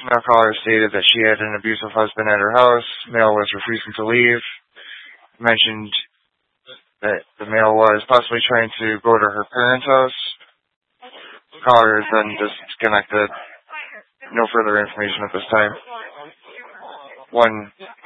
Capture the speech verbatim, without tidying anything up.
Now caller stated that she had an abusive husband at her house. Male was refusing to leave. Mentioned that the male was possibly trying to go to her parents' house. Caller is then disconnected. No further information at this time. One